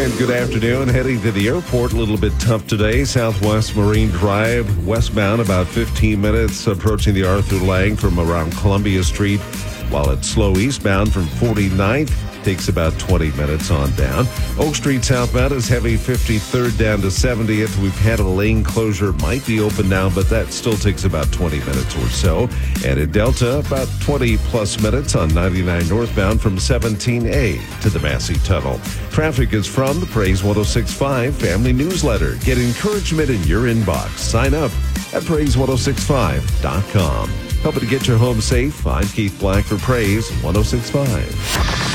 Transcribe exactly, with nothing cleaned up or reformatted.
And good afternoon. Heading to the airport, a little bit tough today. Southwest Marine Drive, westbound, about fifteen minutes, approaching the Arthur Lang from around Columbia Street, while it's slow eastbound from forty-ninth. Takes about twenty minutes on down. Oak Street southbound is heavy fifty-third down to seventieth. We've had a lane closure. Might be open now, but that still takes about twenty minutes or so. And at Delta, about twenty plus minutes on ninety-nine northbound from seventeen A to the Massey Tunnel. Traffic is from the Praise one oh six point five Family Newsletter. Get encouragement in your inbox. Sign up at praise ten sixty-five dot com. Helping to get your home safe. I'm Keith Black for Praise one oh six point five.